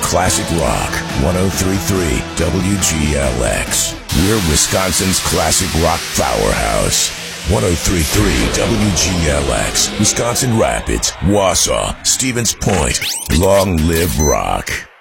classic rock. 103.3 WGLX. We're Wisconsin's classic rock powerhouse. 103.3 WGLX. Wisconsin Rapids, Wausau, Stevens Point. Long live rock.